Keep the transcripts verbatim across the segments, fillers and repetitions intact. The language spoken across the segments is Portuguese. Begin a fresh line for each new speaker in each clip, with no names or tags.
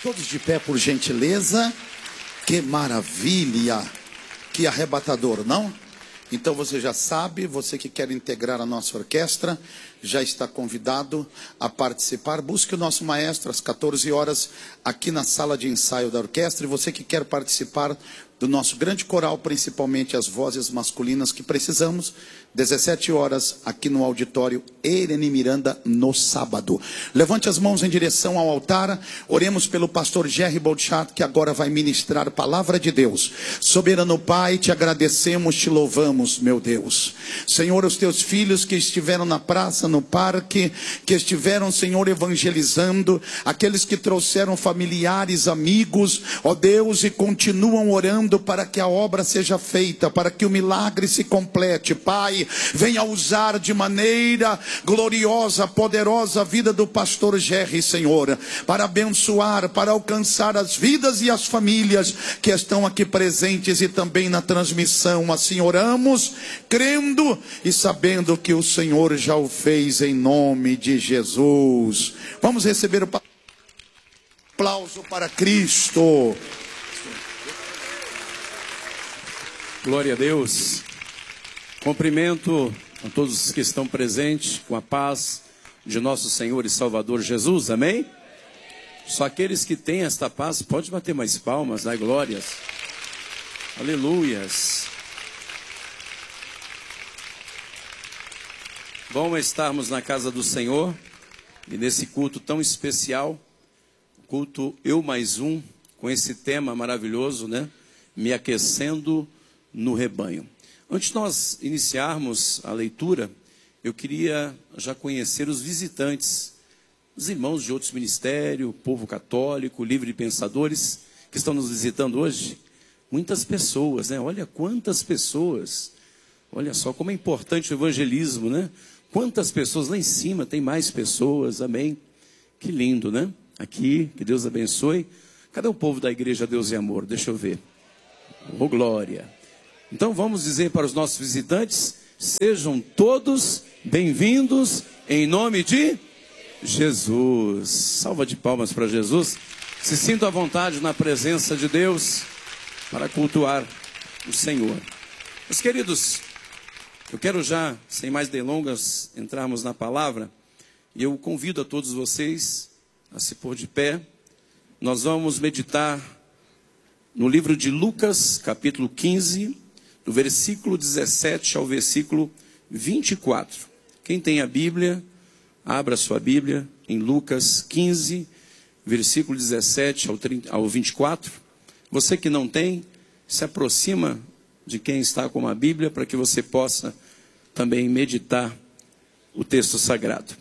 Todos de pé, por gentileza. Que maravilha, que arrebatador, não? Então você já sabe, você que quer integrar a nossa orquestra, já está convidado a participar. Busque o nosso maestro às quatorze horas aqui na sala de ensaio da orquestra. E você que quer participar do nosso grande coral, principalmente as vozes masculinas que precisamos, dezessete horas aqui no auditório Irene Miranda no sábado. Levante as mãos em direção ao altar. Oremos pelo pastor Jerry Bolchat, que agora vai ministrar a palavra de Deus. Soberano Pai, te agradecemos, te louvamos, meu Deus. Senhor, os teus filhos que estiveram na praça, no parque, que estiveram, Senhor, evangelizando, aqueles que trouxeram familiares, amigos, ó Deus, e continuam orando para que a obra seja feita, para que o milagre se complete. Pai, venha usar de maneira gloriosa, poderosa a vida do pastor Jerry, Senhor, para abençoar, para alcançar as vidas e as famílias que estão aqui presentes e também na transmissão. Assim oramos, crendo e sabendo que o Senhor já o fez em nome de Jesus. Vamos receber o aplauso para Cristo.
Glória a Deus. Cumprimento a todos que estão presentes com a paz de nosso Senhor e Salvador Jesus, amém? Só aqueles que têm esta paz, pode bater mais palmas, dar glórias, aleluias. Bom estarmos na casa do Senhor e nesse culto tão especial, culto Eu Mais Um, com esse tema maravilhoso, né? Me aquecendo no rebanho. Antes de nós iniciarmos a leitura, eu queria já conhecer os visitantes, os irmãos de outros ministérios, o povo católico, livre de pensadores, que estão nos visitando hoje. Muitas pessoas, né? Olha quantas pessoas. Olha só como é importante o evangelismo, né? Quantas pessoas lá em cima, tem mais pessoas, amém? Que lindo, né? Aqui, que Deus abençoe. Cadê o povo da igreja Deus e Amor? Deixa eu ver. Oh, glória. Então vamos dizer para os nossos visitantes, sejam todos bem-vindos em nome de Jesus. Salva de palmas para Jesus. Se sintam à vontade na presença de Deus para cultuar o Senhor. Meus queridos, eu quero já, sem mais delongas, entrarmos na palavra. E eu convido a todos vocês a se pôr de pé. Nós vamos meditar no livro de Lucas, capítulo quinze, do versículo dezessete ao versículo vinte e quatro. Quem tem a Bíblia, abra sua Bíblia em Lucas quinze, versículo dezessete ao vinte e quatro. Você que não tem, se aproxima de quem está com a Bíblia para que você possa também meditar o texto sagrado.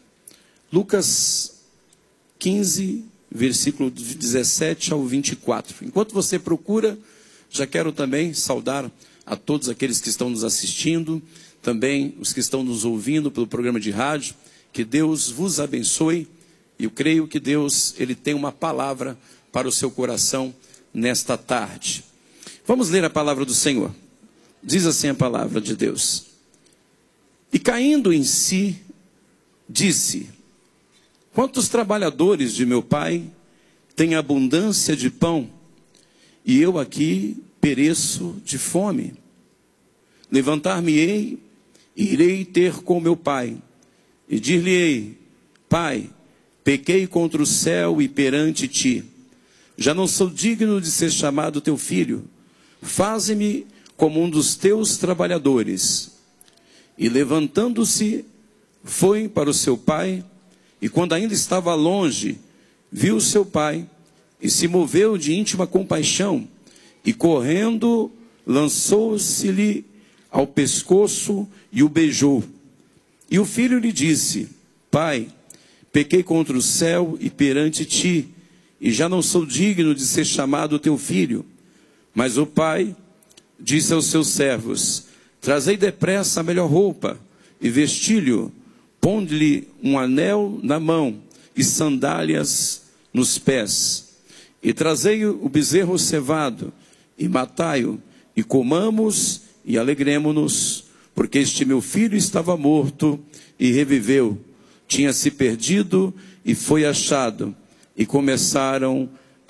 Lucas quinze, versículo dezessete ao vinte e quatro. Enquanto você procura, já quero também saudar a todos aqueles que estão nos assistindo, também os que estão nos ouvindo pelo programa de rádio. Que Deus vos abençoe. E eu creio que Deus, Ele tem uma palavra para o seu coração nesta tarde. Vamos ler a palavra do Senhor. Diz assim a palavra de Deus. E caindo em si, disse: quantos trabalhadores de meu pai têm abundância de pão, e eu aqui pereço de fome. Levantar-me-ei e irei ter com meu pai, e dir-lhe-ei: Pai, pequei contra o céu e perante ti. Já não sou digno de ser chamado teu filho. Faze-me como um dos teus trabalhadores. E levantando-se, foi para o seu pai, e quando ainda estava longe, viu seu pai, e se moveu de íntima compaixão, e correndo, lançou-se-lhe ao pescoço e o beijou. E o filho lhe disse: Pai, pequei contra o céu e perante ti, e já não sou digno de ser chamado teu filho. Mas o pai disse aos seus servos: Trazei depressa a melhor roupa, e vestilho, ponde-lhe um anel na mão, e sandálias nos pés. E trazei o bezerro cevado, e matai-o, e comamos, e alegremo-nos, porque este meu filho estava morto, e reviveu, tinha se perdido, e foi achado. E começaram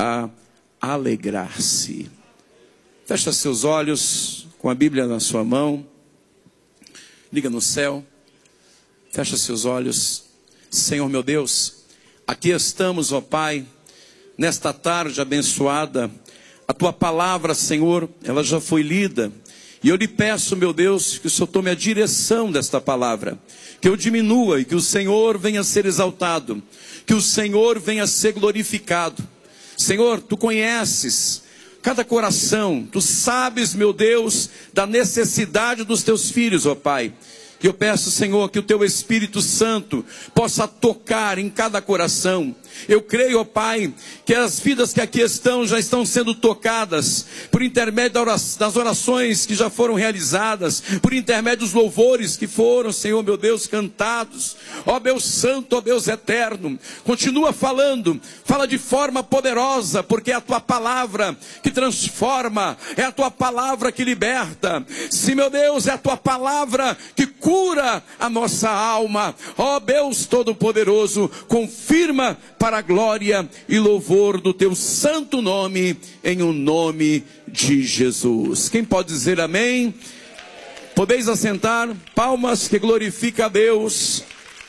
a alegrar-se. Fecha seus olhos com a Bíblia na sua mão. Liga no céu. Fecha seus olhos. Senhor meu Deus, aqui estamos, ó Pai, nesta tarde abençoada. A tua palavra, Senhor, ela já foi lida. E eu lhe peço, meu Deus, que o Senhor tome a direção desta palavra. Que eu diminua e que o Senhor venha a ser exaltado. Que o Senhor venha a ser glorificado. Senhor, tu conheces cada coração. Tu sabes, meu Deus, da necessidade dos teus filhos, ó Pai. E eu peço, Senhor, que o teu Espírito Santo possa tocar em cada coração. Eu creio, ó Pai, que as vidas que aqui estão já estão sendo tocadas por intermédio das orações que já foram realizadas, por intermédio dos louvores que foram, Senhor, meu Deus, cantados. Ó Deus Santo, ó Deus Eterno, continua falando, fala de forma poderosa, porque é a tua palavra que transforma, é a tua palavra que liberta. Sim, meu Deus, é a tua palavra que cura a nossa alma. Ó Deus Todo-Poderoso, confirma para a glória e louvor do teu santo nome, em o nome de Jesus. Quem pode dizer amém? Podeis assentar, palmas que glorifica a Deus.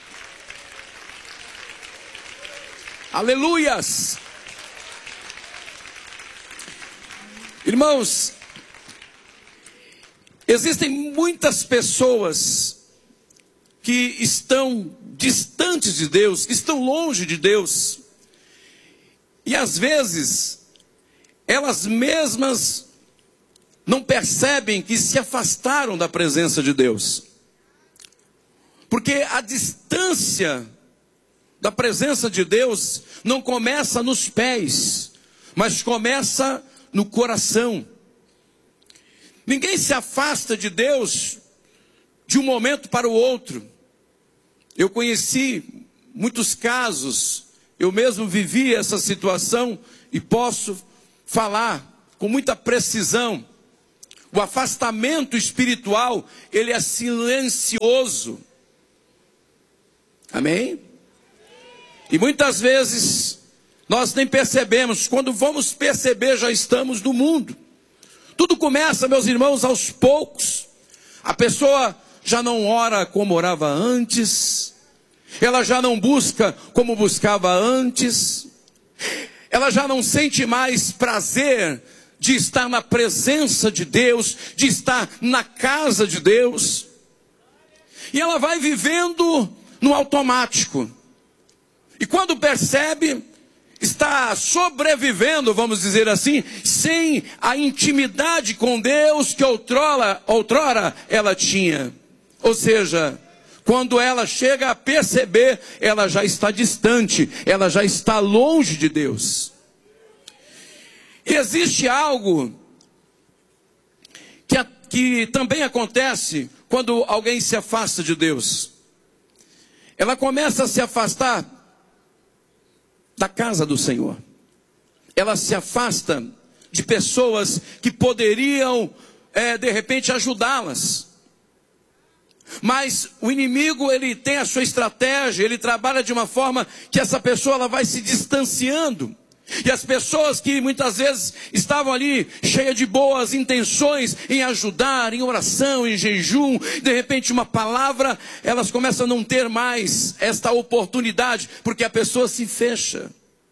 Aleluias! Irmãos, existem muitas pessoas que estão distantes de Deus, que estão longe de Deus, e às vezes elas mesmas não percebem que se afastaram da presença de Deus, porque a distância da presença de Deus não começa nos pés, mas começa no coração. Ninguém se afasta de Deus de um momento para o outro. Eu conheci muitos casos, eu mesmo vivi essa situação e posso falar com muita precisão. O afastamento espiritual, ele é silencioso. Amém? E muitas vezes nós nem percebemos, quando vamos perceber já estamos no mundo. Tudo começa, meus irmãos, aos poucos. A pessoa já não ora como orava antes, ela já não busca como buscava antes, ela já não sente mais prazer de estar na presença de Deus, de estar na casa de Deus, e ela vai vivendo no automático, e quando percebe, está sobrevivendo, vamos dizer assim, sem a intimidade com Deus que outrora, outrora ela tinha. Ou seja, quando ela chega a perceber, ela já está distante, ela já está longe de Deus. E existe algo que, que também acontece quando alguém se afasta de Deus. Ela começa a se afastar da casa do Senhor. Ela se afasta de pessoas que poderiam, é, de repente, ajudá-las. Mas o inimigo, ele tem a sua estratégia, ele trabalha de uma forma que essa pessoa ela vai se distanciando. E as pessoas que muitas vezes estavam ali cheias de boas intenções em ajudar, em oração, em jejum, de repente uma palavra, elas começam a não ter mais esta oportunidade, porque a pessoa se fecha.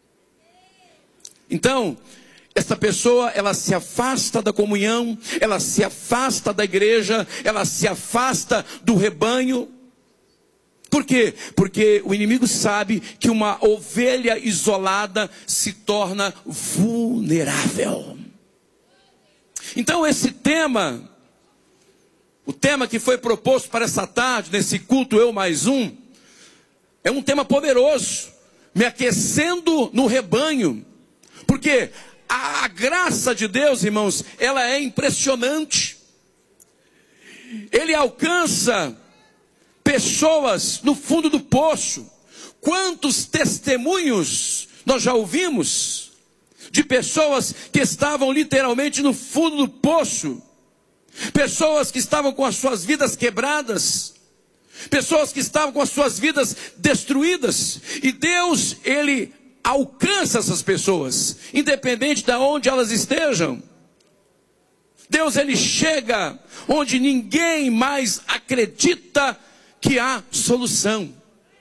Então, essa pessoa, ela se afasta da comunhão, ela se afasta da igreja, ela se afasta do rebanho. Por quê? Porque o inimigo sabe que uma ovelha isolada se torna vulnerável. Então esse tema, o tema que foi proposto para essa tarde, nesse culto Eu Mais Um, é um tema poderoso, me aquecendo no rebanho. Porque a, a graça de Deus, irmãos, ela é impressionante. Ele alcança pessoas no fundo do poço. Quantos testemunhos nós já ouvimos de pessoas que estavam literalmente no fundo do poço, pessoas que estavam com as suas vidas quebradas, pessoas que estavam com as suas vidas destruídas, e Deus, ele alcança essas pessoas, independente de onde elas estejam. Deus, ele chega onde ninguém mais acredita que há solução.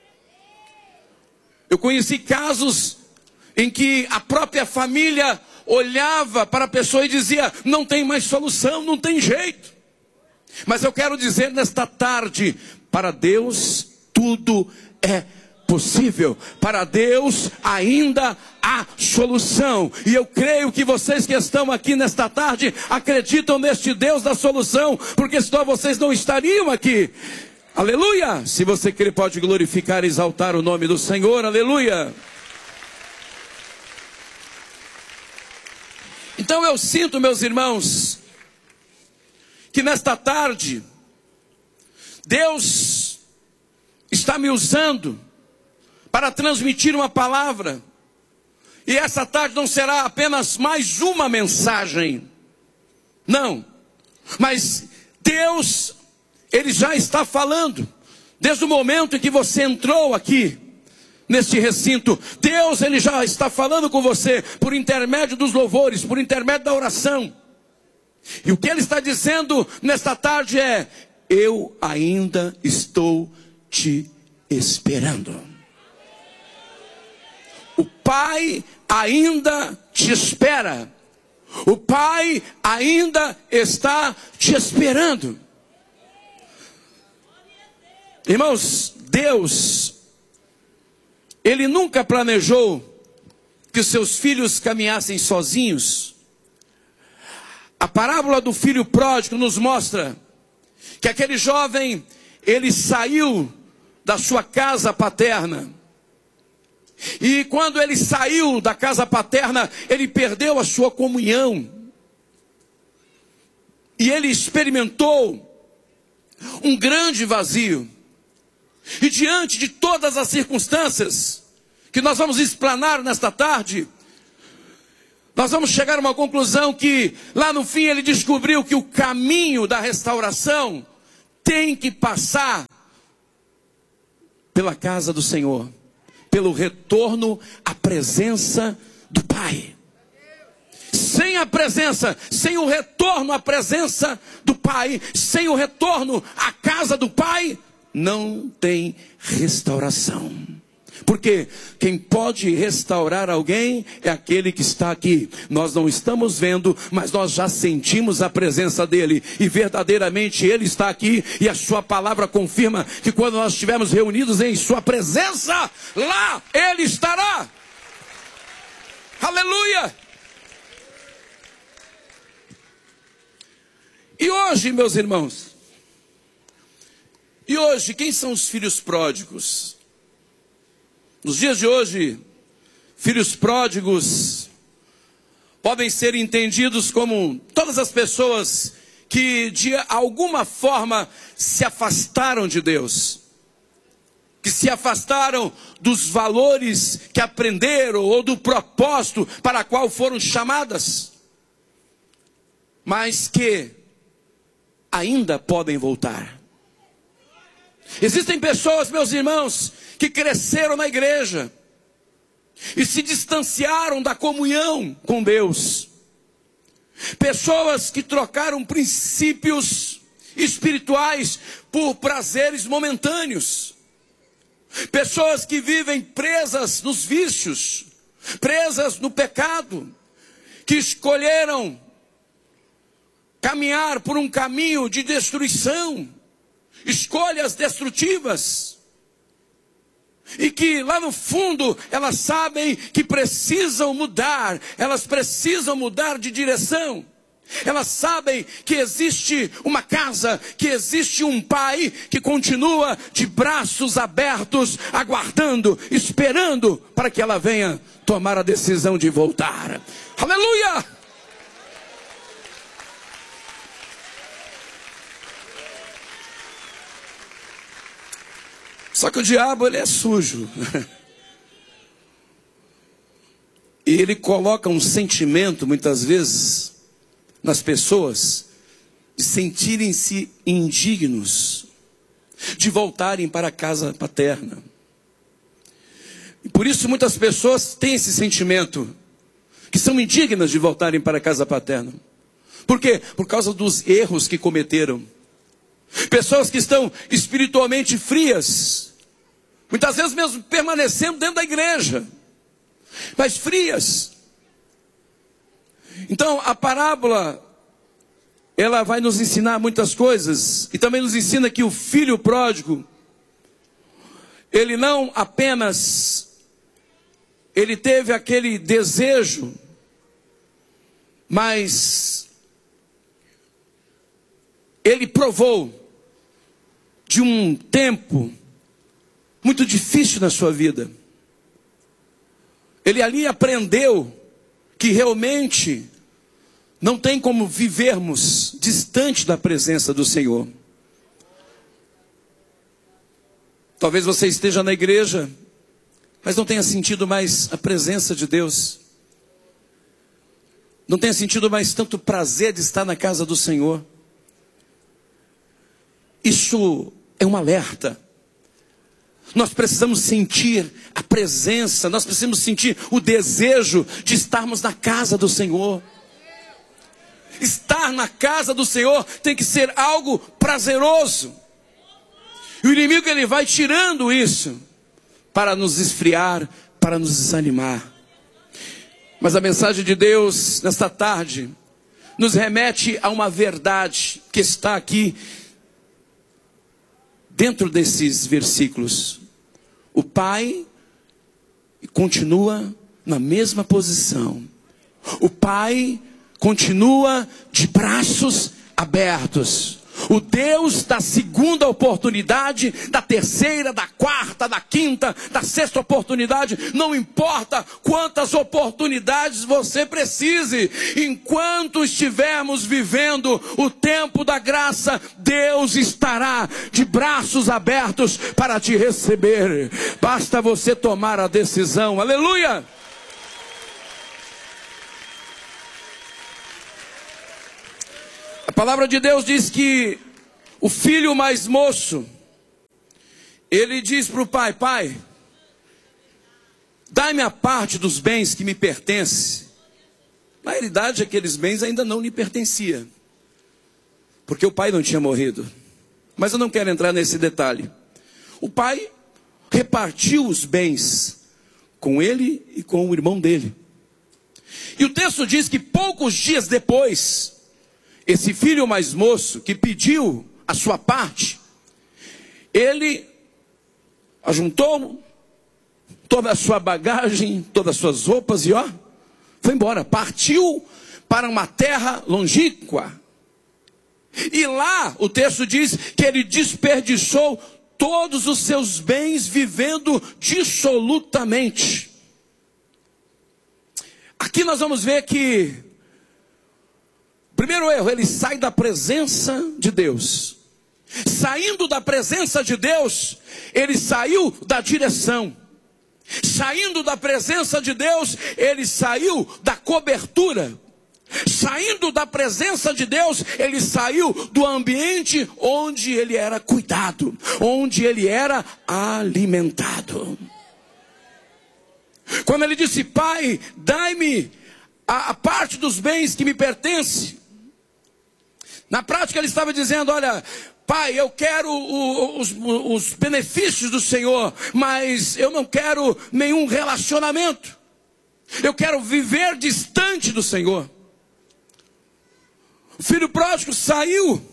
Eu conheci casos em que a própria família olhava para a pessoa e dizia: não tem mais solução, não tem jeito. Mas eu quero dizer nesta tarde, para Deus tudo é possível. Para Deus ainda há solução. E eu creio que vocês que estão aqui nesta tarde acreditam neste Deus da solução, porque senão vocês não estariam aqui. Aleluia! Se você quer, pode glorificar e exaltar o nome do Senhor. Aleluia! Então eu sinto, meus irmãos, que nesta tarde Deus está me usando para transmitir uma palavra. E essa tarde não será apenas mais uma mensagem. Não. Mas Deus, ele já está falando. Desde o momento em que você entrou aqui, neste recinto, Deus, ele já está falando com você, por intermédio dos louvores, por intermédio da oração. E o que ele está dizendo nesta tarde é: eu ainda estou te esperando. O Pai ainda te espera. O Pai ainda está te esperando. Irmãos, Deus, ele nunca planejou que os seus filhos caminhassem sozinhos. A parábola do filho pródigo nos mostra que aquele jovem, ele saiu da sua casa paterna. E quando ele saiu da casa paterna, ele perdeu a sua comunhão. E ele experimentou um grande vazio. E diante de todas as circunstâncias que nós vamos explanar nesta tarde, nós vamos chegar a uma conclusão que lá no fim ele descobriu que o caminho da restauração tem que passar pela casa do Senhor, pelo retorno à presença do Pai. Sem a presença, sem o retorno à presença do Pai, sem o retorno à casa do Pai, não tem restauração. Porque quem pode restaurar alguém é aquele que está aqui. Nós não estamos vendo, mas nós já sentimos a presença dele. E verdadeiramente ele está aqui. E a sua palavra confirma que quando nós estivermos reunidos em sua presença, lá ele estará. Aleluia! E hoje, meus irmãos, e hoje, quem são os filhos pródigos? Nos dias de hoje, filhos pródigos podem ser entendidos como todas as pessoas que de alguma forma se afastaram de Deus, que se afastaram dos valores que aprenderam ou do propósito para qual foram chamadas, mas que ainda podem voltar. Existem pessoas, meus irmãos, que cresceram na igreja e se distanciaram da comunhão com Deus. Pessoas que trocaram princípios espirituais por prazeres momentâneos. Pessoas que vivem presas nos vícios, presas no pecado, que escolheram caminhar por um caminho de destruição, escolhas destrutivas, e que lá no fundo elas sabem que precisam mudar, elas precisam mudar de direção. Elas sabem que existe uma casa, que existe um Pai que continua de braços abertos, aguardando, esperando para que ela venha tomar a decisão de voltar. Aleluia! Só que o diabo, ele é sujo. E ele coloca um sentimento, muitas vezes, nas pessoas, de sentirem-se indignos, de voltarem para a casa paterna. E por isso muitas pessoas têm esse sentimento, que são indignas de voltarem para a casa paterna. Por quê? Por causa dos erros que cometeram. Pessoas que estão espiritualmente frias, muitas vezes mesmo permanecendo dentro da igreja, mas frias. Então a parábola, ela vai nos ensinar muitas coisas, e também nos ensina que o filho pródigo, ele não apenas, ele teve aquele desejo, mas ele provou de um tempo muito difícil na sua vida. Ele ali aprendeu que realmente não tem como vivermos distante da presença do Senhor. Talvez você esteja na igreja, mas não tenha sentido mais a presença de Deus. Não tenha sentido mais tanto prazer de estar na casa do Senhor. Isso é um alerta. Nós precisamos sentir a presença, nós precisamos sentir o desejo de estarmos na casa do Senhor. Estar na casa do Senhor tem que ser algo prazeroso. E o inimigo, ele vai tirando isso para nos esfriar, para nos desanimar. Mas a mensagem de Deus nesta tarde nos remete a uma verdade que está aqui dentro desses versículos. O pai continua na mesma posição. O pai continua de braços abertos. O Deus da segunda oportunidade, da terceira, da quarta, da quinta, da sexta oportunidade, não importa quantas oportunidades você precise, enquanto estivermos vivendo o tempo da graça, Deus estará de braços abertos para te receber. Basta você tomar a decisão. Aleluia! A palavra de Deus diz que o filho mais moço, ele diz para o pai: pai, dai-me a parte dos bens que me pertence. Na realidade, aqueles bens ainda não lhe pertenciam, porque o pai não tinha morrido. Mas eu não quero entrar nesse detalhe. O pai repartiu os bens com ele e com o irmão dele. E o texto diz que poucos dias depois, esse filho mais moço que pediu a sua parte, ele ajuntou toda a sua bagagem, todas as suas roupas e ó, foi embora, partiu para uma terra longínqua. E lá o texto diz que ele desperdiçou todos os seus bens vivendo dissolutamente. Aqui nós vamos ver que primeiro erro, ele sai da presença de Deus. Saindo da presença de Deus, ele saiu da direção. Saindo da presença de Deus, ele saiu da cobertura. Saindo da presença de Deus, ele saiu do ambiente onde ele era cuidado, onde ele era alimentado. Quando ele disse: pai, dai-me a, a parte dos bens que me pertence, na prática ele estava dizendo: olha, pai, eu quero o, os, os benefícios do Senhor, mas eu não quero nenhum relacionamento. Eu quero viver distante do Senhor. O filho pródigo saiu.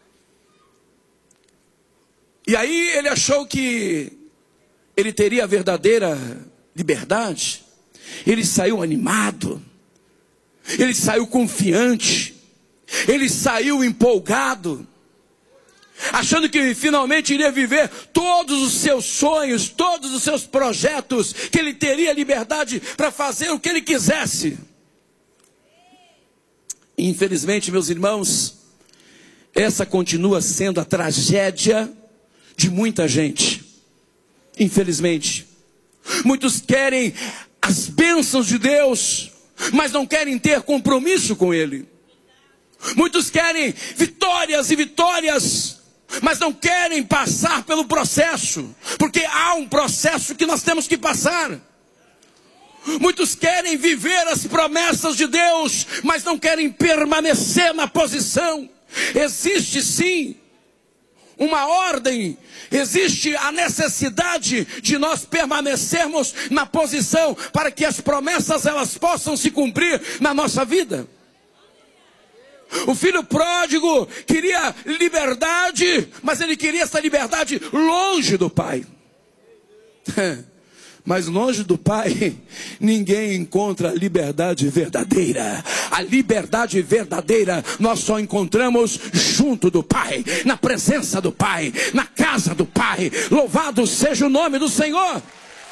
E aí ele achou que ele teria a verdadeira liberdade. Ele saiu animado. Ele saiu confiante. Ele saiu empolgado, achando que finalmente iria viver todos os seus sonhos, todos os seus projetos, que ele teria liberdade para fazer o que ele quisesse. Infelizmente, meus irmãos, essa continua sendo a tragédia de muita gente. Infelizmente, muitos querem as bênçãos de Deus, mas não querem ter compromisso com Ele. Muitos querem vitórias e vitórias, mas não querem passar pelo processo, porque há um processo que nós temos que passar. Muitos querem viver as promessas de Deus, mas não querem permanecer na posição. Existe sim uma ordem, existe a necessidade de nós permanecermos na posição para que as promessas elas possam se cumprir na nossa vida. O filho pródigo queria liberdade, mas ele queria essa liberdade longe do pai. Mas longe do pai, ninguém encontra a liberdade verdadeira. A liberdade verdadeira nós só encontramos junto do Pai, na presença do Pai, na casa do Pai. Louvado seja o nome do Senhor.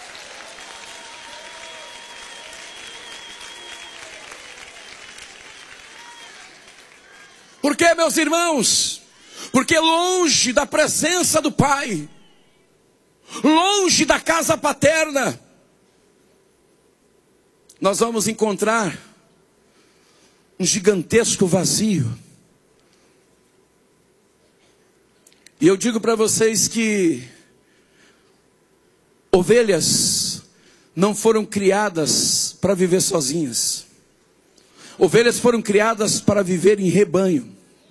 Por quê, meus irmãos? Porque longe da presença do Pai, longe da casa paterna, nós vamos encontrar um gigantesco vazio. E eu digo para vocês que ovelhas não foram criadas para viver sozinhas. Ovelhas foram criadas para viver em rebanho.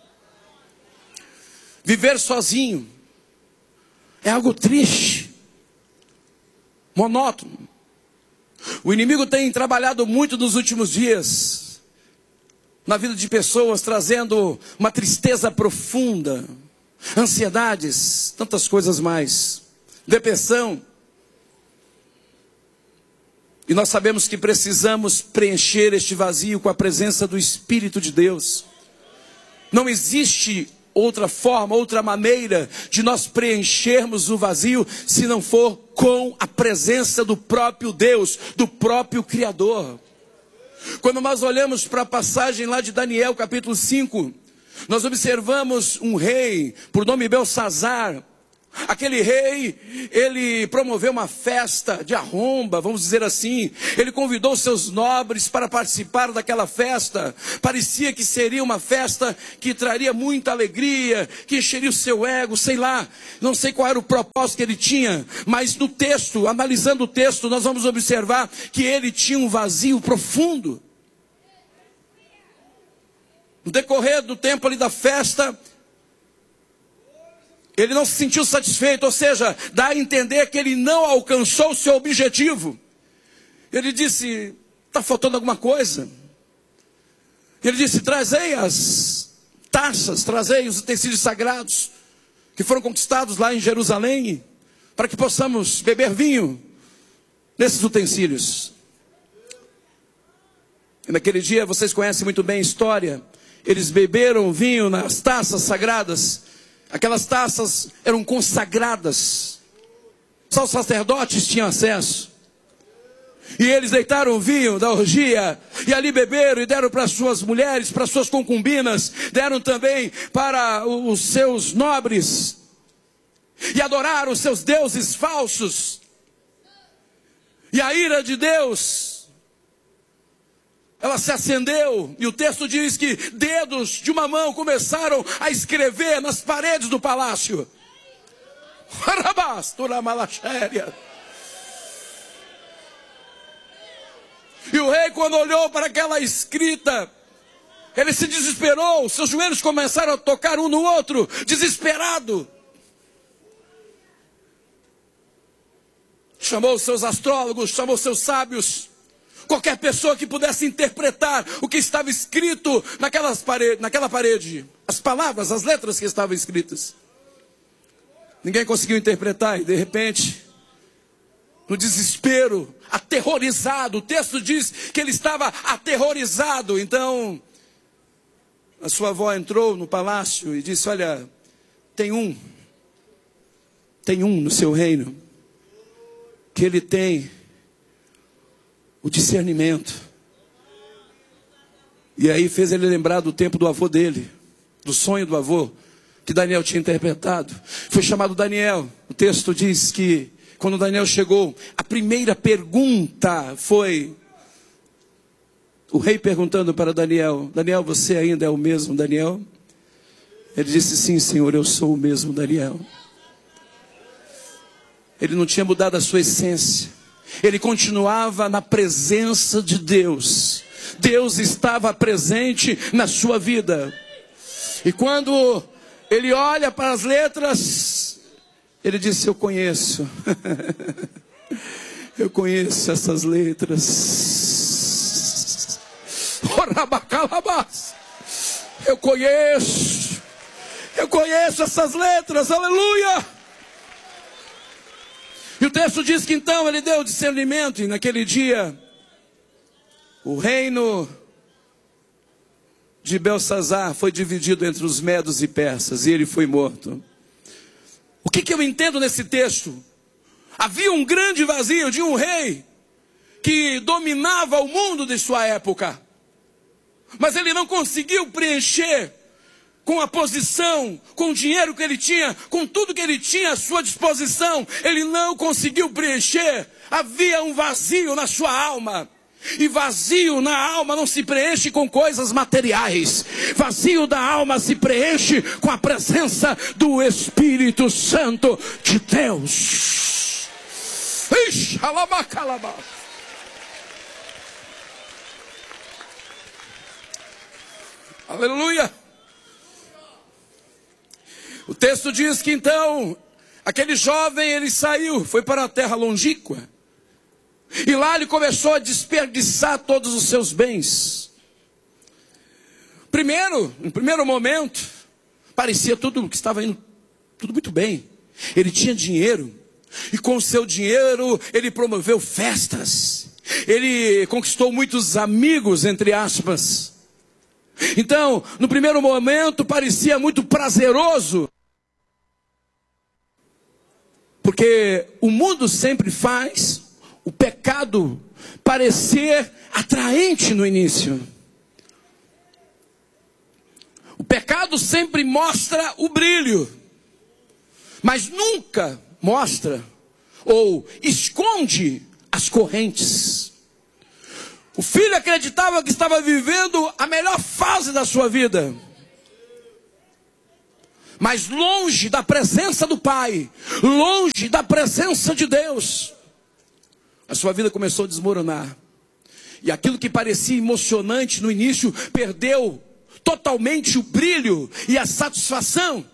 Viver sozinho é algo triste, monótono. O inimigo tem trabalhado muito nos últimos dias na vida de pessoas, trazendo uma tristeza profunda, ansiedades, tantas coisas mais, depressão. E nós sabemos que precisamos preencher este vazio com a presença do Espírito de Deus. Não existe outra forma, outra maneira de nós preenchermos o vazio, se não for com a presença do próprio Deus, do próprio Criador. Quando nós olhamos para a passagem lá de Daniel, capítulo cinco, nós observamos um rei, por nome Belsazar. Aquele rei, ele promoveu uma festa de arromba, vamos dizer assim. Ele convidou seus nobres para participar daquela festa. Parecia que seria uma festa que traria muita alegria, que encheria o seu ego, sei lá. Não sei qual era o propósito que ele tinha, mas no texto, analisando o texto, nós vamos observar que ele tinha um vazio profundo. No decorrer do tempo ali da festa, ele não se sentiu satisfeito, ou seja, dá a entender que ele não alcançou o seu objetivo. Ele disse, está faltando alguma coisa. Ele disse, trazei as taças, trazei os utensílios sagrados, que foram conquistados lá em Jerusalém, para que possamos beber vinho nesses utensílios. E naquele dia, vocês conhecem muito bem a história, eles beberam vinho nas taças sagradas. Aquelas taças eram consagradas, só os sacerdotes tinham acesso. E eles deitaram o vinho da orgia, e ali beberam e deram para suas mulheres, para suas concubinas, deram também para os seus nobres, e adoraram os seus deuses falsos. E a ira de Deus, ela se acendeu, e o texto diz que dedos de uma mão começaram a escrever nas paredes do palácio. E o rei, quando olhou para aquela escrita, ele se desesperou, seus joelhos começaram a tocar um no outro, desesperado. Chamou os seus astrólogos, chamou os seus sábios, qualquer pessoa que pudesse interpretar o que estava escrito naquelas parede, naquela parede. As palavras, as letras que estavam escritas. Ninguém conseguiu interpretar e de repente, no desespero, aterrorizado. O texto diz que ele estava aterrorizado. Então, a sua avó entrou no palácio e disse, olha, tem um, tem um no seu reino, que ele tem o discernimento. E aí fez ele lembrar do tempo do avô dele, do sonho do avô, que Daniel tinha interpretado. Foi chamado Daniel. O texto diz que quando Daniel chegou, a primeira pergunta foi o rei perguntando para Daniel, Daniel, você ainda é o mesmo Daniel? Ele disse: sim, Senhor, eu sou o mesmo Daniel. Ele não tinha mudado a sua essência. Ele continuava na presença de Deus. Deus estava presente na sua vida. E quando ele olha para as letras, ele disse: eu conheço. Eu conheço essas letras. Eu conheço. Eu conheço essas letras. Aleluia. E o texto diz que então ele deu discernimento. E naquele dia, o reino de Belsazar foi dividido entre os medos e persas. E ele foi morto. O que, que eu entendo nesse texto? Havia um grande vazio de um rei que dominava o mundo de sua época. Mas ele não conseguiu preencher com a posição, com o dinheiro que ele tinha, com tudo que ele tinha à sua disposição. Ele não conseguiu preencher. Havia um vazio na sua alma. E vazio na alma não se preenche com coisas materiais. Vazio da alma se preenche com a presença do Espírito Santo de Deus. Ixi, alabacalabá. Aleluia. O texto diz que então aquele jovem, ele saiu, foi para a terra longínqua. E lá ele começou a desperdiçar todos os seus bens. Primeiro, no primeiro momento, parecia tudo que estava indo tudo muito bem. Ele tinha dinheiro. E com o seu dinheiro ele promoveu festas. Ele conquistou muitos amigos, entre aspas. Então, no primeiro momento parecia muito prazeroso. Porque o mundo sempre faz o pecado parecer atraente no início. O pecado sempre mostra o brilho, mas nunca mostra ou esconde as correntes. O filho acreditava que estava vivendo a melhor fase da sua vida, mas longe da presença do Pai, longe da presença de Deus, a sua vida começou a desmoronar. E aquilo que parecia emocionante no início perdeu totalmente o brilho e a satisfação.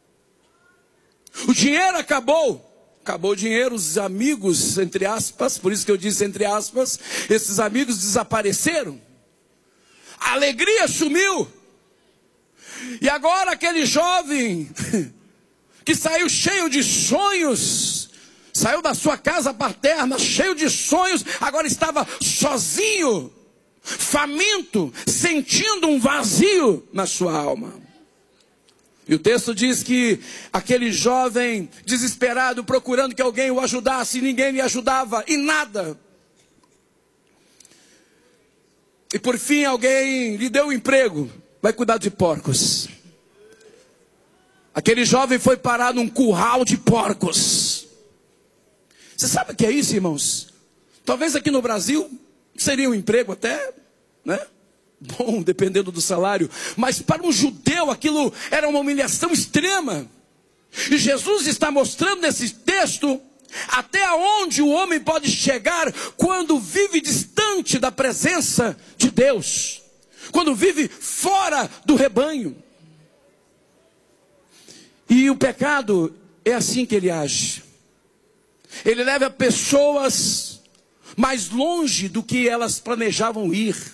O dinheiro acabou. Acabou o dinheiro, os amigos, entre aspas, por isso que eu disse entre aspas, esses amigos desapareceram. A alegria sumiu. E agora aquele jovem que saiu cheio de sonhos, saiu da sua casa paterna cheio de sonhos, agora estava sozinho, faminto, sentindo um vazio na sua alma. E o texto diz que aquele jovem desesperado, procurando que alguém o ajudasse, ninguém lhe ajudava, e nada. E por fim alguém lhe deu um emprego, vai cuidar de porcos. Aquele jovem foi parar num curral de porcos. Você sabe o que é isso, irmãos? Talvez aqui no Brasil seria um emprego até, né? Bom, dependendo do salário. Mas para um judeu aquilo era uma humilhação extrema. E Jesus está mostrando nesse texto até onde o homem pode chegar quando vive distante da presença de Deus, quando vive fora do rebanho. E o pecado é assim que ele age. Ele leva pessoas mais longe do que elas planejavam ir.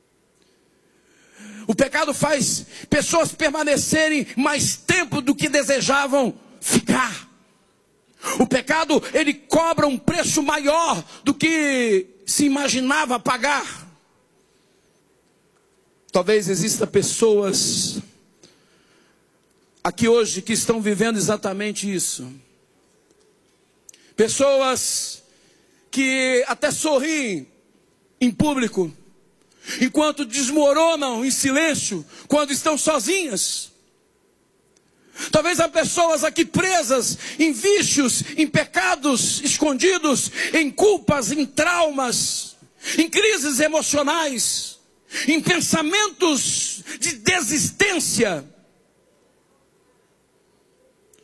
O pecado faz pessoas permanecerem mais tempo do que desejavam ficar. O pecado, ele cobra um preço maior do que se imaginava pagar. Talvez existam pessoas aqui hoje que estão vivendo exatamente isso. Pessoas que até sorriem em público, enquanto desmoronam em silêncio quando estão sozinhas. Talvez há pessoas aqui presas em vícios, em pecados escondidos, em culpas, em traumas, em crises emocionais, em pensamentos de desistência.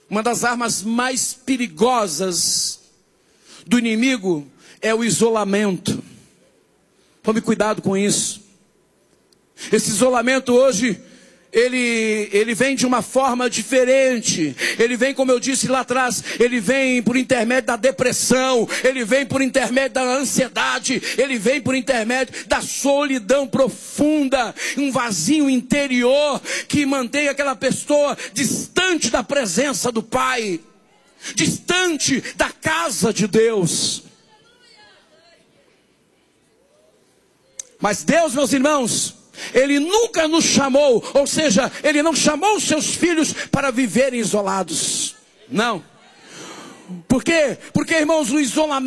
Uma das armas mais perigosas do inimigo é o isolamento. Tome cuidado com isso. Esse isolamento hoje, ele, ele vem de uma forma diferente. Ele vem, como eu disse lá atrás, ele vem por intermédio da depressão, ele vem por intermédio da ansiedade, ele vem por intermédio da solidão profunda, um vazio interior que mantém aquela pessoa distante da presença do Pai, distante da casa de Deus. Mas Deus, meus irmãos, Ele nunca nos chamou, ou seja, Ele não chamou os seus filhos para viverem isolados. Não. Por quê? Porque, irmãos, o isolamento